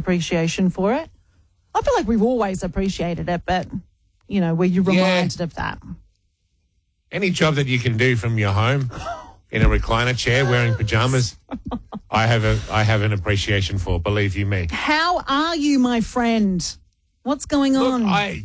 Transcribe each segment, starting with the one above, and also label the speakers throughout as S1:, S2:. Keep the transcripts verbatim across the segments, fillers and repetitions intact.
S1: appreciation for it? I feel like we've always appreciated it, but, you know, were you reminded
S2: yeah.
S1: of that?
S2: Any job that you can do from your home in a recliner chair wearing pajamas, I have a I have an appreciation for, believe you me.
S1: How are you, my friend? What's going
S2: Look,
S1: on?
S2: I,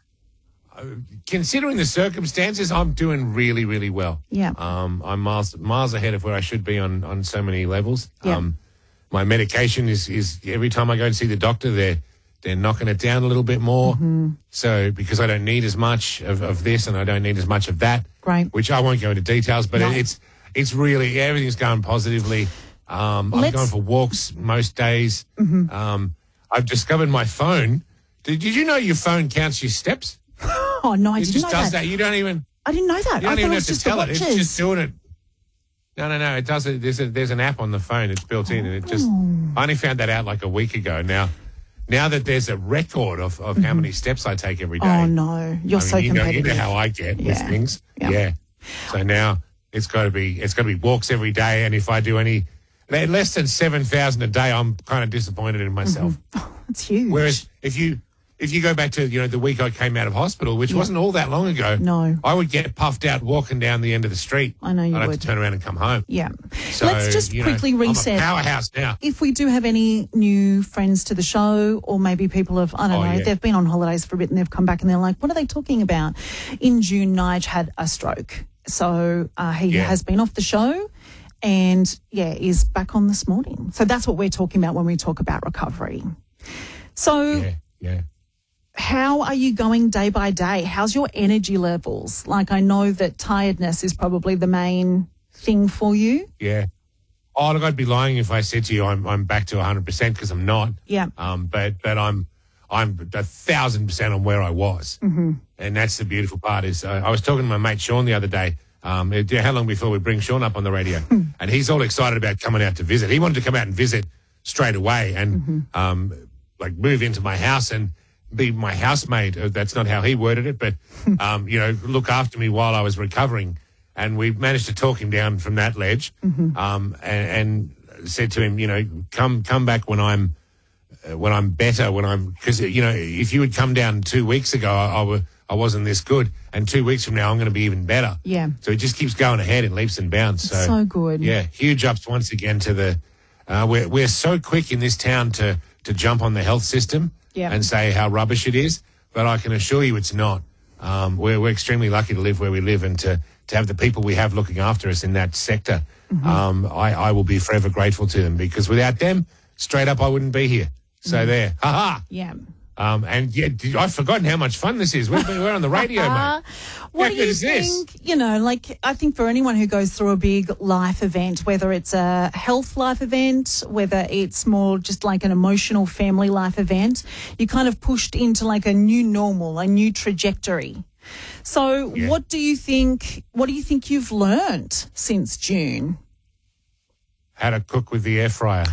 S2: uh, considering the circumstances, I'm doing really, really well.
S1: Yeah.
S2: Um, I'm miles miles ahead of where I should be on, on so many levels.
S1: Yeah.
S2: Um, my medication is, is every time I go and see the doctor, they're they're knocking it down a little bit more.
S1: Mm-hmm.
S2: So because I don't need as much of, of this and I don't need as much of that,
S1: Right.
S2: which I won't go into details, but
S1: No.
S2: it's it's really everything's going positively. Um, I'm
S1: Let's-
S2: going for walks most days.
S1: Mm-hmm.
S2: Um, I've discovered my phone. Did, did you know your phone counts your steps?
S1: Oh, no, I
S2: It
S1: didn't
S2: just
S1: know
S2: does
S1: that.
S2: that. You don't even
S1: I didn't know that.
S2: you
S1: I
S2: don't
S1: thought
S2: even
S1: it
S2: have
S1: was
S2: to
S1: just the
S2: tell it.
S1: watches.
S2: It's just doing it. No, no, no. It does it. There's a there's an app on the phone. It's built in, and it just. I only found that out like a week ago. Now, now that there's a record of, of how many steps I take every day.
S1: Oh, no. You're
S2: I mean,
S1: so
S2: you know,
S1: competitive.
S2: you know how I get with
S1: Yeah.
S2: things.
S1: Yeah.
S2: Yeah. So now it's got to be it's got to be walks every day, and if I do any less than seven thousand a day, I'm kind of disappointed in myself.
S1: It's huge.
S2: Whereas if you if you go back to you know the week I came out of hospital, which wasn't all that long ago,
S1: No.
S2: I would get puffed out walking down the end of the street.
S1: I know you
S2: I'd have
S1: would.
S2: to turn around and come home.
S1: Yeah.
S2: So,
S1: Let's just
S2: you know,
S1: quickly reset.
S2: I'm a powerhouse now.
S1: If we do have any new friends to the show, or maybe people have, I don't
S2: Oh,
S1: know,
S2: yeah.
S1: they've been on holidays for a bit and they've come back and they're like, what are they talking about? In June, Nige had a stroke. So uh, he
S2: Yeah.
S1: has been off the show and, yeah, is back on this morning. So that's what we're talking about when we talk about recovery. So
S2: Yeah, yeah.
S1: how are you going day by day? How's your energy levels? Like, I know that tiredness is probably the main thing for you.
S2: Yeah. Oh, look, I'd be lying if I said to you I'm I'm back to one hundred percent because I'm not.
S1: Yeah.
S2: Um, but but I'm I'm a thousand percent on where I was, mm-hmm. and that's the beautiful part. Is uh, I was talking to my mate Sean the other day. Um, it- how long before we bring Sean up on the radio? And he's all excited about coming out to visit. He wanted to come out and visit straight away and
S1: Mm-hmm.
S2: um, like move into my house and be my housemate. Uh, That's not how he worded it, but um, you know, look after me while I was recovering. And we managed to talk him down from that ledge,
S1: Mm-hmm.
S2: um, and, and said to him, you know, come come back when I'm uh, when I'm better, when I'm because you know if you had come down two weeks ago, I, I, were, I wasn't this good, and two weeks from now I'm going to be even better.
S1: Yeah.
S2: So it just keeps going ahead in leaps and bounds. So,
S1: So good.
S2: Yeah, huge ups once again to the. Uh, we're we're so quick in this town to to jump on the health system
S1: Yeah.
S2: and say how rubbish it is, but I can assure you it's not. Um, we're we're extremely lucky to live where we live and to. to have the people we have looking after us in that sector.
S1: Mm-hmm.
S2: Um, I, I will be forever grateful to them because without them, straight up, I wouldn't be here. So
S1: Mm-hmm.
S2: there. Ha ha.
S1: Yeah.
S2: Um, and yeah, did- I've forgotten how much fun this is. We're, we're on the radio, mate.
S1: What
S2: How
S1: do
S2: good
S1: you
S2: is this?
S1: think, you know, like I think for anyone who goes through a big life event, whether it's a health life event, whether it's more just like an emotional family life event, you're kind of pushed into like a new normal, a new trajectory. So
S2: Yeah.
S1: what do you think, what do you think you've learnt since June?
S2: How to cook with the air fryer.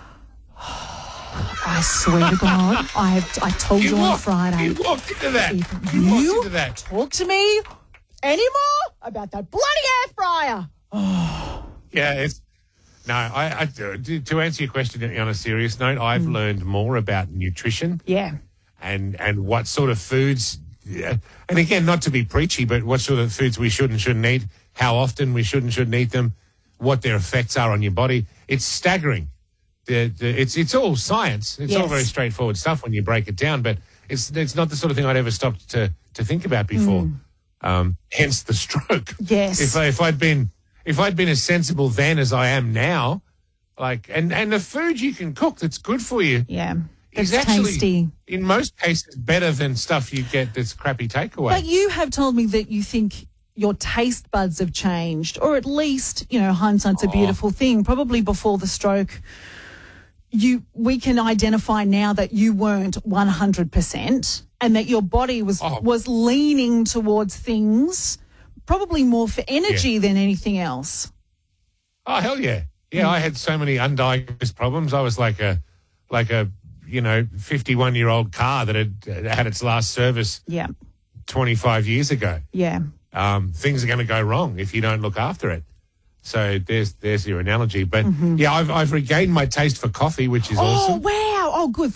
S1: I swear to God, I have, I told you, on
S2: walked,
S1: Friday.
S2: You walked into that.
S1: If
S2: You, walked
S1: you
S2: into that.
S1: talk to me anymore about that bloody air fryer.
S2: Yeah, it's no. I, I to to answer your question on a serious note, I've
S1: Mm.
S2: learned more about nutrition
S1: Yeah.
S2: and and what sort of foods. Yeah. And again, not to be preachy, but what sort of foods we should and shouldn't eat, how often we should and shouldn't eat them, what their effects are on your body. It's staggering. The, the, it's it's all science. It's all
S1: Yes.
S2: very straightforward stuff when you break it down, but it's it's not the sort of thing I'd ever stopped to to think about before. Um, hence the stroke.
S1: Yes.
S2: If I, if I'd been if I'd been as sensible then as I am now, like and and the food you can cook that's good for you
S1: Yeah.
S2: is
S1: It's
S2: actually
S1: tasty.
S2: in most cases better than stuff you get that's crappy takeaway.
S1: But you have told me that you think your taste buds have changed, or at least, you know, hindsight's
S2: Oh.
S1: a beautiful thing. Probably before the stroke, you we can identify now that you weren't one hundred percent and that your body was
S2: Oh.
S1: was leaning towards things probably more for energy
S2: Yeah.
S1: than anything else.
S2: Oh hell yeah, yeah! I had so many undiagnosed problems. I was like a, like a, you know, fifty-one year old car that had had its last service
S1: Yeah.
S2: twenty-five years ago.
S1: Yeah.
S2: Um, things are going to go wrong if you don't look after it. So there's there's your analogy. But yeah, I've I've regained my taste for coffee, which is
S1: Oh,
S2: awesome.
S1: wow. Oh, good.